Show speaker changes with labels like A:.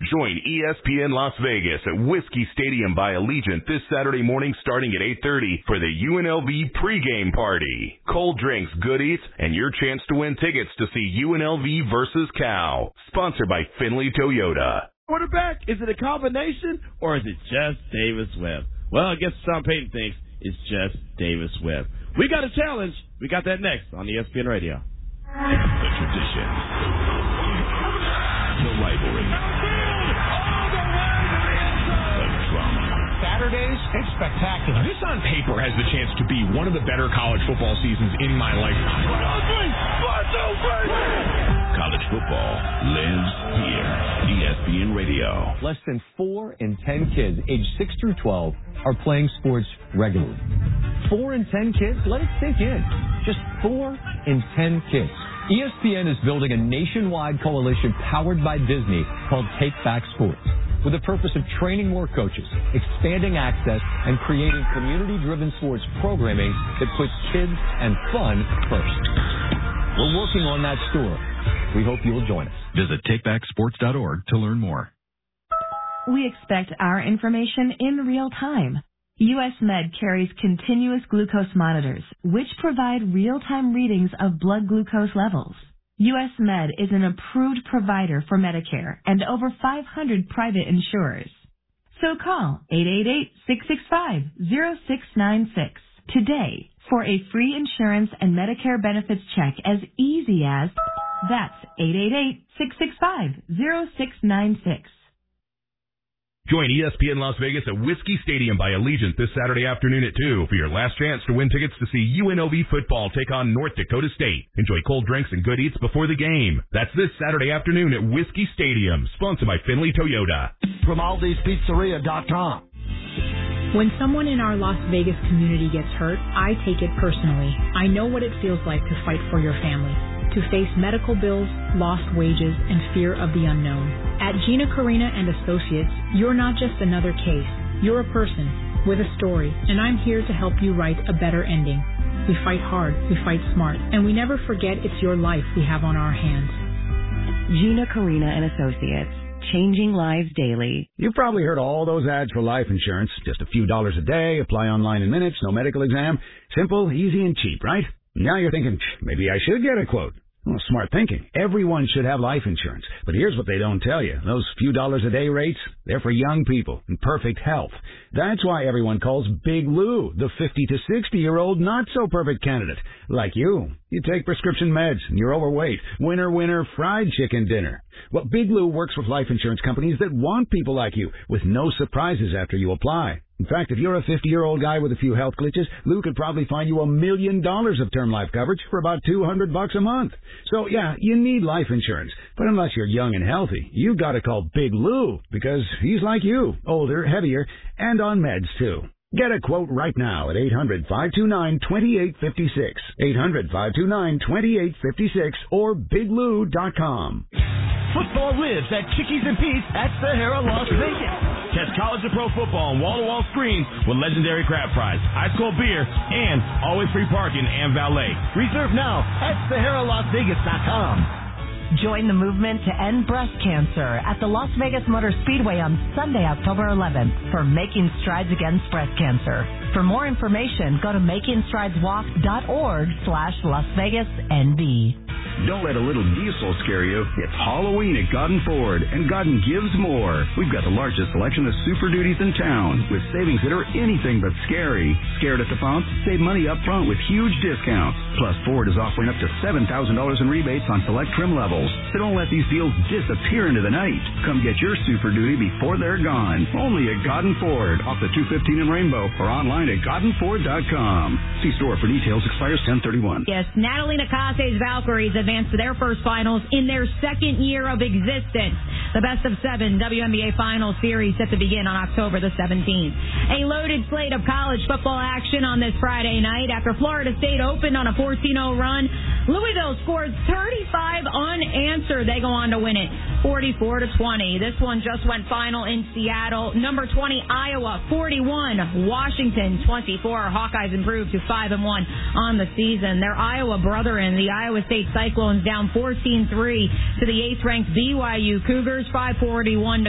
A: Join ESPN Las Vegas at Whiskey Stadium by Allegiant this Saturday morning starting at 8:30 for the UNLV pregame party. Cold drinks, good eats, and your chance to win tickets to see UNLV versus Cal. Sponsored by Finley Toyota.
B: Quarterback, is it a combination or is it just Davis Webb? Well, I guess Sean Payton thinks it's just Davis Webb. We got a challenge. We got that next on ESPN Radio.
C: The tradition. The rivalry. The drama.
D: Saturdays, it's spectacular.
E: This on paper has the chance to be one of the better college football seasons in my lifetime.
C: College football lives here. ESPN Radio.
F: Less than 4 in 10 kids aged 6 through 12 are playing sports regularly. 4 in 10 kids? Let it sink in. Just 4 in 10 kids. ESPN is building a nationwide coalition powered by Disney called Take Back Sports, with the purpose of training more coaches, expanding access, and creating community-driven sports programming that puts kids and fun first. We're working on that story. We hope you'll join us.
C: Visit takebacksports.org to learn more.
G: We expect our information in real time. U.S. Med carries continuous glucose monitors, which provide real-time readings of blood glucose levels. U.S. Med is an approved provider for Medicare and over 500 private insurers. So call 888-665-0696 today for a free insurance and Medicare benefits check as easy as that's 888-665-0696.
A: Join ESPN Las Vegas at Whiskey Stadium by Allegiant this Saturday afternoon at 2 for your last chance to win tickets to see UNLV football take on North Dakota State. Enjoy cold drinks and good eats before the game. That's this Saturday afternoon at Whiskey Stadium, sponsored by Finley Toyota.
D: Grimaldi'sPizzeria.com.
H: When someone in our Las Vegas community gets hurt, I take it personally. I know what it feels like to fight for your family, to face medical bills, lost wages, and fear of the unknown. At Gina Carina and Associates, you're not just another case. You're a person with a story, and I'm here to help you write a better ending. We fight hard, we fight smart, and we never forget it's your life we have on our hands.
I: Gina Carina and Associates, changing lives daily.
J: You've probably heard all those ads for life insurance. Just a few dollars a day, apply online in minutes, no medical exam. Simple, easy, and cheap, right? Now you're thinking, maybe I should get a quote. Well, smart thinking. Everyone should have life insurance. But here's what they don't tell you. Those few dollars a day rates, they're for young people in perfect health. That's why everyone calls Big Lou the 50 to 60-year-old not-so-perfect candidate. Like you. You take prescription meds and you're overweight. Winner, winner, fried chicken dinner. Well, Big Lou works with life insurance companies that want people like you with no surprises after you apply. In fact, if you're a 50-year-old guy with a few health glitches, Lou could probably find you $1 million of term life coverage for about $200 a month. So, yeah, you need life insurance. But unless you're young and healthy, you got to call Big Lou because he's like you, older, heavier, and on meds, too. Get a quote right now at 800-529-2856, 800-529-2856, or biglou.com.
D: Football lives at Chickies and Pete's at Sahara, Las Vegas.
B: Catch college and pro football on wall-to-wall screens with legendary crab fries, ice-cold beer, and always free parking and valet.
D: Reserve now at SaharaLasVegas.com.
K: Join the movement to end breast cancer at the Las Vegas Motor Speedway on Sunday, October 11th for Making Strides Against Breast Cancer. For more information, go to makingstrideswalk.org/LasVegasNV.
L: Don't let a little diesel scare you. It's Halloween at Godden Ford, and Godden gives more. We've got the largest selection of Super Duties in town, with savings that are anything but scary. Scared at the pump? Save money up front with huge discounts. Plus, Ford is offering up to $7,000 in rebates on select trim levels. So don't let these deals disappear into the night. Come get your Super Duty before they're gone. Only at Godden Ford, off the 215 in Rainbow, or online at GoddenFord.com. See store for details. Expires 10/31.
M: Yes, Natalie Nakase's Valkyries advanced to their first finals in their second year of existence. The best of 7 WNBA Finals series set to begin on October the 17th. A loaded slate of college football action on this Friday night. After Florida State opened on a 14-0 run, Louisville scored 35 unanswered. They go on to win it 44-20. This one just went final in Seattle. Number 20 Iowa 41, Washington 24. Hawkeyes improved to 5-1 on the season. Their Iowa brethren, the Iowa State Cyclones, down 14-3 to the 8th ranked BYU Cougars. 5:41 to